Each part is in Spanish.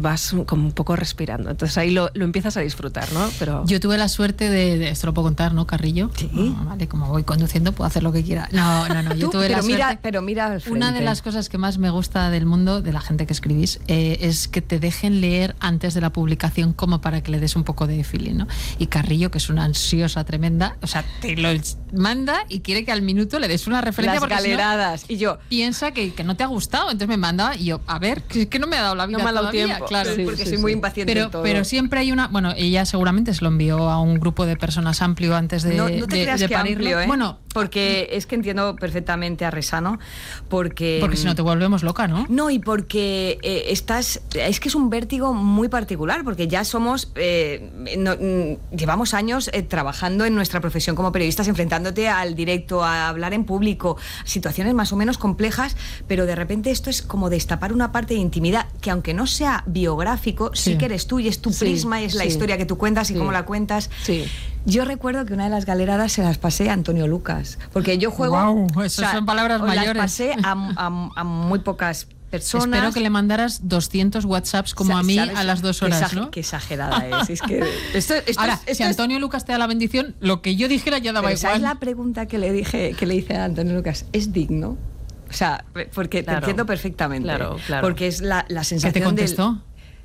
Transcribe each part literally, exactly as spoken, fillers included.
vas como un poco respirando. Entonces ahí lo, lo empiezas a disfrutar, ¿no? Pero yo tuve la suerte de, de esto lo puedo contar, ¿no, Carrillo? Sí. No, vale, como voy conduciendo puedo hacer lo que quiera. No, no, no. Yo Tú, tuve pero la mira, suerte. pero mira al frente. Una de las cosas que más me gusta del mundo de la gente que escribís eh, es que te dejen leer antes de la publicación como para que le des un poco de feeling, ¿no? Y Carrillo, que es una ansiosa tremenda, o sea, te lo manda y quiere que al minuto le des una referencia Las porque galeradas. Si no, y yo piensa que, que no te ha gustado, entonces me manda y yo, a ver, que, que no me ha dado la vida no me ha dado todavía, tiempo. claro. sí, porque sí, soy sí. muy impaciente Pero, en todo. pero siempre hay una... Bueno, ella seguramente se lo envió a un grupo de personas amplio antes de, no, no te de, creas de que parirlo. amplio, ¿eh? Bueno, porque es que entiendo perfectamente a Resano, porque... porque si no te volvemos loca, ¿no? No, y porque eh, estás... Es que es un vértigo muy particular, porque ya somos... Eh, no, mm, llevamos años eh, trabajando en nuestra profesión como periodistas, enfrentándote al directo, a hablar en público, situaciones más o menos complejas, pero de repente esto es como destapar una parte de intimidad que, aunque no sea biográfico, sí, Sí. que eres tú y es tu Sí, prisma, es la sí. historia que tú cuentas y Sí. cómo la cuentas. Sí. Yo recuerdo que una de las galeradas se las pasé a Antonio Lucas, porque yo juego... Guau, esas son palabras os mayores. Las pasé a, a, a muy pocas personas. Espero que le mandaras doscientos WhatsApps como Sa- a mí ¿sabes? a las dos Qué horas, exag- ¿no? Qué exagerada es. Es que esto, esto Ahora, es, esto si es- Antonio Lucas te da la bendición, lo que yo dijera ya daba pero ¿sabes igual. la pregunta que le dije, que le hice a Antonio Lucas? ¿Es digno? O sea, porque Claro. te entiendo perfectamente. Claro, claro. Porque es la, la ¿Qué sensación te del... contestó?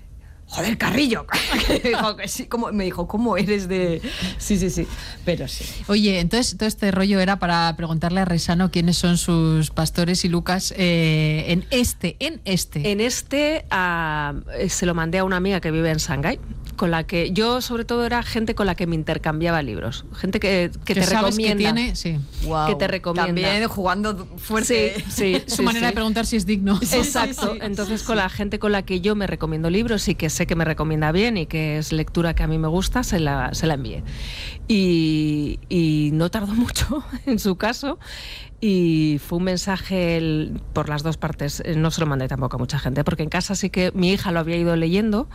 Joder, Carrillo. Que dijo que sí, como- me dijo, ¿cómo eres de...? Sí, sí, sí. Pero sí. Oye, entonces todo este rollo era para preguntarle a Resano quiénes son sus pastores y Lucas eh, en este, en este. En este ah, se lo mandé a una amiga que vive en Shanghái, con la que yo sobre todo era gente con la que me intercambiaba libros, gente que, que, que te sabes que recomienda. tiene, sí. Wow. Que te recomienda. También jugando fuerte. Sí, sí, Su sí, manera sí. de preguntar si es digno. Exacto. sí, sí, Entonces sí, con la gente con la que yo me recomiendo libros y que sé que me recomienda bien y que es lectura que a mí me gusta, se la, se la envié. Y, y no tardó mucho en su caso. Y fue un mensaje el, por las dos partes. No se lo mandé tampoco a mucha gente, porque en casa sí que mi hija lo había ido leyendo,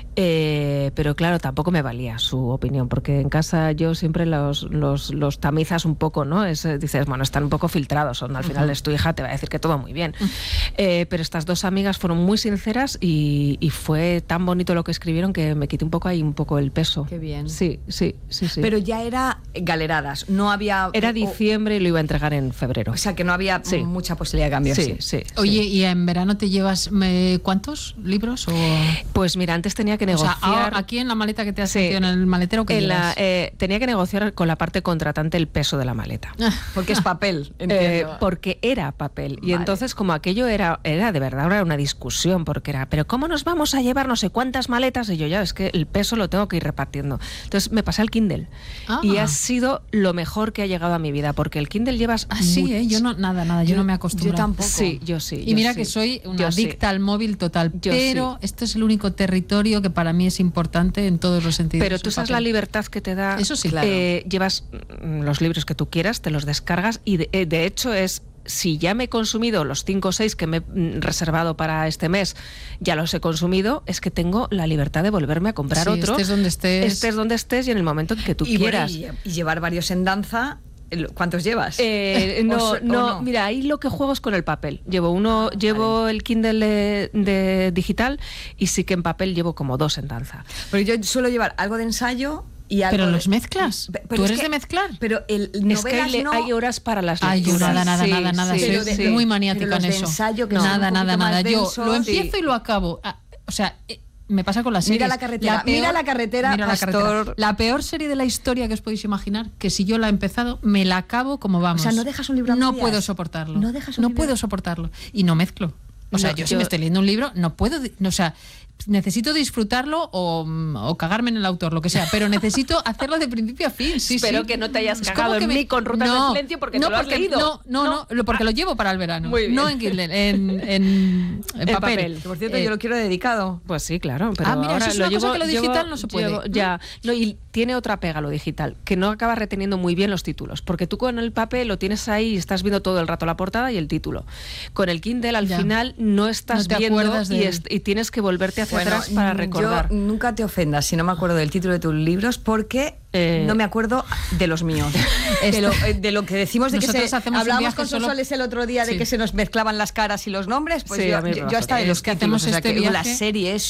eh, pero claro, tampoco me valía su opinión, porque en casa yo siempre los, los, los tamizas un poco, ¿no? Es, dices, bueno, están un poco filtrados, son, al final Uh-huh. es tu hija, te va a decir que todo muy bien. Uh-huh. Eh, pero estas dos amigas fueron muy sinceras y, y fue tan bonito lo que escribieron que me quité un poco ahí un poco el peso. Qué bien. Sí, sí, sí, sí. Pero ya era galeradas, no había... Era o- diciembre y lo iba a entregar en febrero. O sea, que no había Sí. mucha posibilidad de cambio. Sí, sí. Oye, sí. ¿y en verano te llevas me, cuántos libros? O, Pues mira, antes tenía que o sea, negociar... a- aquí en la maleta que te has Sí. metido en el maletero que en la, llevas. eh, tenía que negociar con la parte contratante el peso de la maleta. Porque es papel, Eh, entiendo. porque era papel. Y Vale. entonces, como aquello era, era de verdad, era una discusión, porque era, pero ¿cómo nos vamos a llevar no sé cuántas maletas? Y yo, ya, es que el peso lo tengo que ir repartiendo. Entonces me pasé al Kindle. Ah. Y ha sido lo mejor que ha llegado a mi vida, porque el Kindle llevas... Ah, sí, much- ¿eh? Yo no, nada, nada, yo, Yo- no me acostumbro. yo tampoco. Sí, yo sí. Y yo mira sí. que soy una Yo sí. adicta al móvil total, Yo pero sí. este es el único territorio que para mí es importante en todos los sentidos. Pero tú el sabes la papel. libertad que te da. Eso sí. Claro. Eh, llevas mm, los libros que tú quieras, te los descargas y de, eh, de hecho es... Si ya me he consumido los cinco o seis que me he mm, reservado para este mes, ya los he consumido, es que tengo la libertad de volverme a comprar Sí, otro. estés donde estés. Estés donde estés y en el momento en que tú y, bueno, quieras. y, y llevar varios en danza, ¿cuántos llevas? Eh, O no, so- o no, no. mira, ahí lo que juego es con el papel. Llevo uno, Ah, llevo el Kindle de, de digital y sí que en papel llevo como dos en danza. Porque yo suelo llevar algo de ensayo y algo Pero de- los mezclas. Pe- ¿Tú es eres que- de mezclar? Pero el Es que hay, novelas le- no... hay horas para las Ay, yo lecturas. nada, nada, Sí, nada, nada. sí, Soy Pero de- sí. muy pero maniática los en de eso. ensayo, que No, son nada, un nada, poquito nada. más Yo densos. lo empiezo Sí. y lo acabo. Ah, o sea, eh, me pasa con la serie. Mira la carretera, mira la carretera, mira la Pastor. carretera. La peor serie de la historia que os podéis imaginar, que si yo la he empezado, me la acabo como vamos. O sea, no dejas un libro a No medias. puedo soportarlo. No dejas un No libro- puedo soportarlo. Y no mezclo. O sea, No, yo, si yo- me estoy leyendo un libro, no puedo... di- no, o sea, necesito disfrutarlo o, o cagarme en el autor, lo que sea, pero necesito hacerlo de principio a fin. Sí, Espero sí. que no te hayas Es cagado como que en me- mí con Rutas No, del Silencio porque no, te lo has porque- leído. No, no, no, lo- porque lo llevo para el verano. Muy bien. No en Kindle, en, en, en En papel. papel. Que, por cierto, Eh, yo lo quiero dedicado. Pues sí, claro. Pero Ah, mira, ahora eso es una lo cosa llevo- que lo llevo- digital no se puede. llevo- ya. No, y tiene otra pega lo digital, que no acabas reteniendo muy bien los títulos, porque tú con el papel lo tienes ahí y estás viendo todo el rato la portada y el título. Con el Kindle al Ya. final no estás No te viendo acuerdas y, de- es- y tienes que volverte hacia Bueno, atrás para mm, recordar. Yo nunca te ofendas si no me acuerdo del título de tus libros, porque Eh, no me acuerdo de los míos. Este- de, lo, eh, de lo que decimos de que Nosotros se, hacemos un hablamos viaje con solo- Sosoles el otro día de Sí. que se nos mezclaban las caras y los nombres, pues Sí, yo, a mí me yo- yo pasa hasta de también. los Es que títulos, hacemos o sea, este que viaje- las series